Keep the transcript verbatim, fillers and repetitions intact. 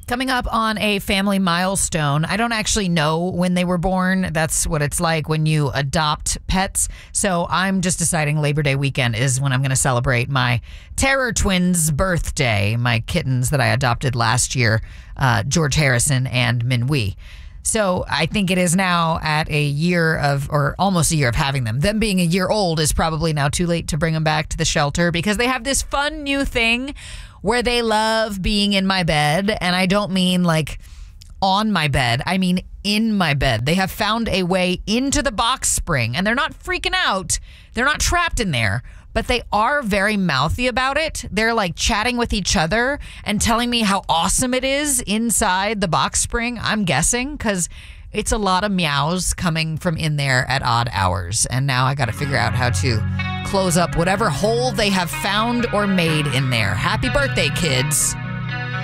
Coming up on a family milestone. I don't actually know when they were born. That's what it's like when you adopt pets. So I'm just deciding Labor Day weekend is when I'm going to celebrate my Terror Twins' birthday, my kittens that I adopted last year, uh, George Harrison and Minwee. So I think it is now at a year of, or almost a year of having them. Them being a year old is probably now too late to bring them back to the shelter because they have this fun new thing where they love being in my bed. And I don't mean like on my bed. I mean in my bed. They have found a way into the box spring and they're not freaking out. They're not trapped in there, but they are very mouthy about it. They're like chatting with each other and telling me how awesome it is inside the box spring, I'm guessing, because it's a lot of meows coming from in there at odd hours. And now I got to figure out how to close up whatever hole they have found or made in there. Happy birthday, kids.